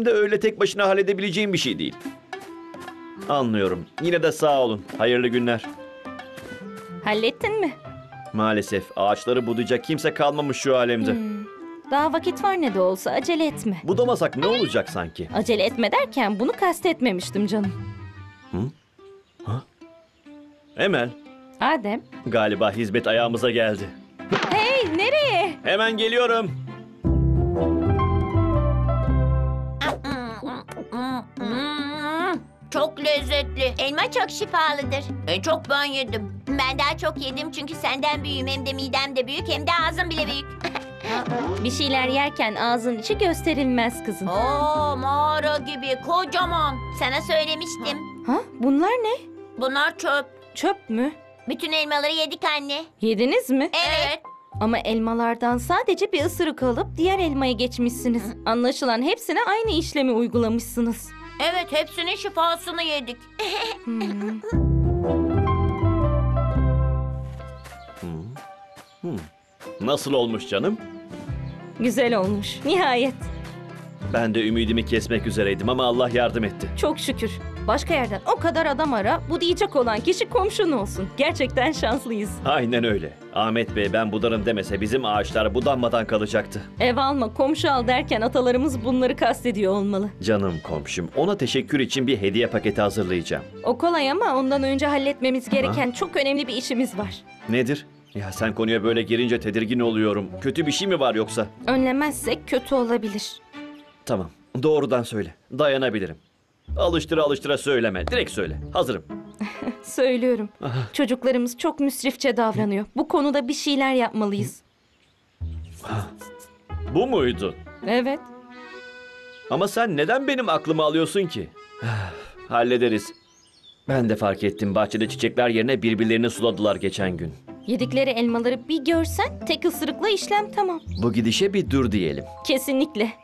Hem de öyle tek başına halledebileceğim bir şey değil. Anlıyorum. Yine de sağ olun. Hayırlı günler. Hallettin mi? Maalesef ağaçları budayacak kimse kalmamış şu alemde. Daha vakit var ne de olsa, acele etme. Budamasak ne olacak sanki? Acele etme derken bunu kastetmemiştim canım. Emel, Adem. galiba hizmet ayağımıza geldi. Hey, nereye? Hemen geliyorum. Çok lezzetli. Elma çok şifalıdır. Çok ben yedim. Ben daha çok yedim çünkü senden büyüğüm. Hem de midem de büyük hem de ağzım bile büyük. Bir şeyler yerken ağzın içi gösterilmez kızım. Oo, mağara gibi kocaman. Sana söylemiştim. Ha? Bunlar ne? Bunlar çöp. Çöp mü? Bütün elmaları yedik anne. Yediniz mi? Evet. Ama elmalardan sadece bir ısırık alıp diğer elmaya geçmişsiniz. Anlaşılan hepsine aynı işlemi uygulamışsınız. Evet, hepsinin şifasını yedik. Nasıl olmuş canım? Güzel olmuş. Nihayet. Ben de ümidimi kesmek üzereydim ama Allah yardım etti. Çok şükür. Başka yerden o kadar adam ara, bu diyecek olan kişi komşun olsun. Gerçekten şanslıyız. Aynen öyle. Ahmet Bey ben budarım demese bizim ağaçlar budanmadan kalacaktı. Ev alma, komşu al derken atalarımız bunları kastediyor olmalı. Canım komşum, ona teşekkür için bir hediye paketi hazırlayacağım. O kolay ama ondan önce halletmemiz gereken çok önemli bir işimiz var. Nedir? Ya sen konuya böyle girince tedirgin oluyorum. Kötü bir şey mi var yoksa? Önlemezsek kötü olabilir. Tamam, doğrudan söyle. Dayanabilirim. Alıştıra alıştıra söyleme. Direkt söyle. Hazırım. Söylüyorum. Çocuklarımız çok müsrifçe davranıyor. Bu konuda bir şeyler yapmalıyız. Bu muydu? Evet. Ama sen neden benim aklımı alıyorsun ki? Hallederiz. Ben de fark ettim. Bahçede çiçekler yerine birbirlerini suladılar geçen gün. Yedikleri elmaları bir görsen tek ısırıkla işlem tamam. Bu gidişe bir dur diyelim. Kesinlikle.